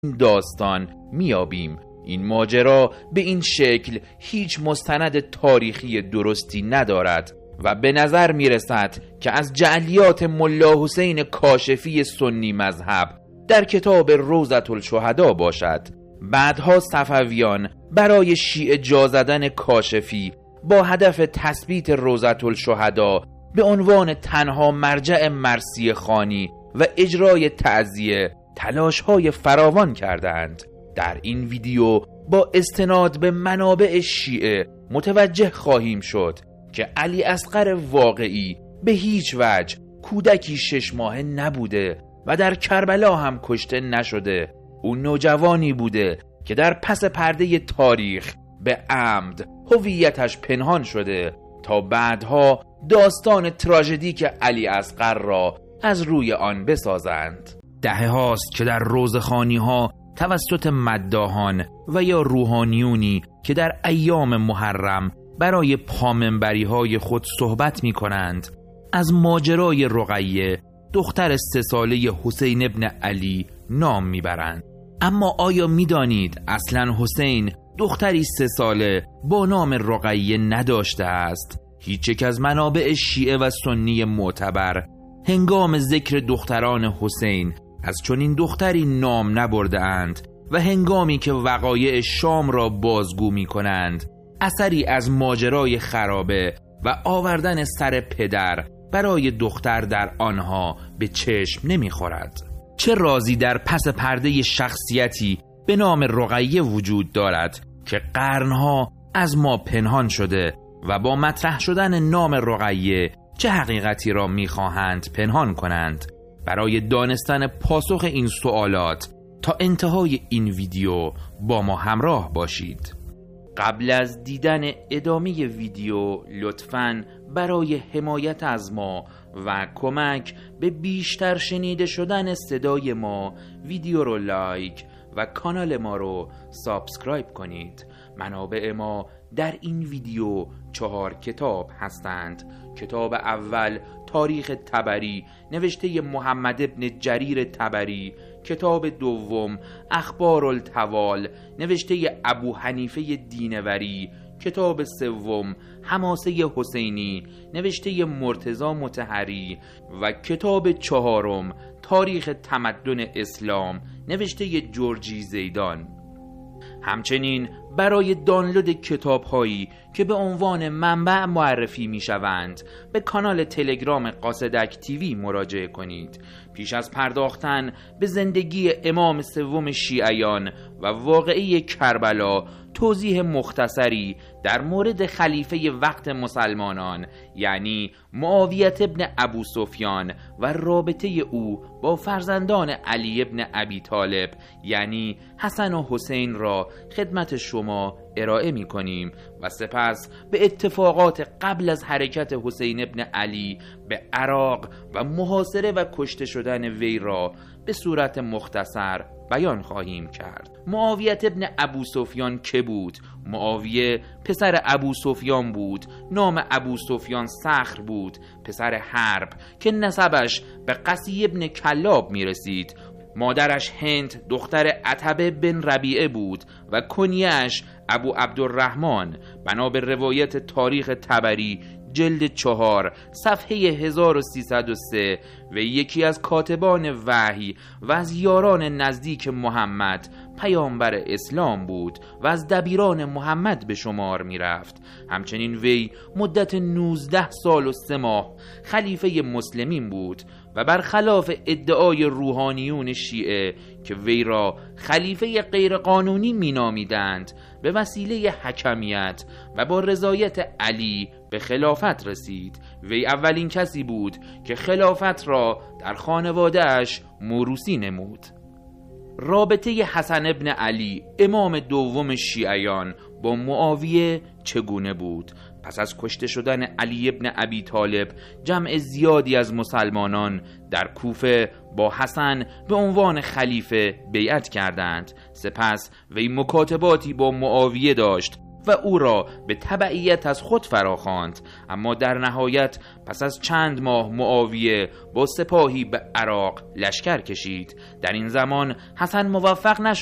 این داستان میابیم این ماجرا به این شکل هیچ مستند تاریخی درستی ندارد و به نظر میرسد که از جعلیات ملا حسین کاشفی سنی مذهب در کتاب روضة الشهدا باشد. بعدها صفویان برای شیعه جا زدن کاشفی با هدف تثبیت روضة الشهدا به عنوان تنها مرجع مرثیه خوانی و اجرای تعزیه تلاش‌های فراوان کردند. در این ویدیو با استناد به منابع شیعه متوجه خواهیم شد که علی اصغر واقعی به هیچ وجه کودکی 6 ماهه نبوده و در کربلا هم کشته نشده. او نوجوانی بوده که در پس پرده تاریخ به عمد هویتش پنهان شده تا بعدها داستان تراژدیک علی اصغر را از روی آن بسازند. دهه هاست که در روزخوانی ها توسط مداحان و یا روحانیونی که در ایام محرم برای پامنبری های خود صحبت می کنند از ماجرای رقیه دختر 3 ساله حسین ابن علی نام می برند. اما آیا می دانید اصلا حسین دختری 3 ساله با نام رقیه نداشته است؟ هیچ یک از منابع شیعه و سنی معتبر هنگام ذکر دختران حسین از چنین دختری نام نبرده اند و هنگامی که وقایع شام را بازگو می کنند اثری از ماجرای خرابه و آوردن سر پدر برای دختر در آنها به چشم نمی خورد. چه رازی در پس پرده شخصیتی به نام رقیه وجود دارد که قرنها از ما پنهان شده و با مطرح شدن نام رقیه چه حقیقتی را می‌خواهند پنهان کنند؟ برای دانستن پاسخ این سوالات تا انتهای این ویدیو با ما همراه باشید. قبل از دیدن ادامه ویدیو لطفاً برای حمایت از ما و کمک به بیشتر شنیده شدن صدای ما ویدیو رو لایک و کانال ما رو سابسکرایب کنید. منابع ما در این ویدیو 4 کتاب هستند. کتاب اول تاریخ طبری نوشته محمد ابن جریر طبری، کتاب دوم اخبار الطوال نوشته ابو حنیفه دینوری، کتاب سوم حماسه حسینی نوشته مرتضی مطهری و کتاب چهارم تاریخ تمدن اسلام نوشته جورجی زیدان. همچنین برای دانلود کتاب هایی که به عنوان منبع معرفی می شوند به کانال تلگرام قاصدک تیوی مراجعه کنید. پیش از پرداختن به زندگی امام سوم شیعیان و واقعه کربلا توضیح مختصری در مورد خلیفه وقت مسلمانان یعنی معاویه ابن ابو سفیان و رابطه او با فرزندان علی ابن ابی طالب یعنی حسن و حسین را خدمت شما ارائه می کنیم و سپس به اتفاقات قبل از حرکت حسین ابن علی به عراق و محاصره و کشته شدن وی را به صورت مختصر بیان خواهیم کرد. معاویه ابن ابو سفیان که بود؟ معاویه پسر ابو سفیان بود. نام ابو سفیان صخر بود، پسر حرب که نسبش به قسی ابن کلاب می رسید. مادرش هند دختر عتبه بن ربیعه بود و کنیه‌اش ابو عبدالرحمن. بنا به روایت تاریخ طبری جلد 4 صفحه 1303 و یکی از کاتبان وحی و از یاران نزدیک محمد پیامبر اسلام بود و از دبیران محمد به شمار می رفت. همچنین وی مدت 19 سال و 3 ماه خلیفه مسلمین بود و برخلاف ادعای روحانیون شیعه که وی را خلیفه غیرقانونی می نامیدند به وسیله حکمیت و با رضایت علی به خلافت رسید. وی اولین کسی بود که خلافت را در خانواده‌اش موروثی نمود. رابطه حسن ابن علی امام دوم شیعیان با معاویه چگونه بود؟ پس از کشته شدن علی ابن ابی طالب جمع زیادی از مسلمانان در کوفه با حسن به عنوان خلیفه بیعت کردند. سپس وی مکاتباتی با معاویه داشت و او را به تبعیت از خود فراخواند. اما در نهایت پس از چند ماه معاویه با سپاهی به عراق لشکر کشید. در این زمان حسن موفق نشد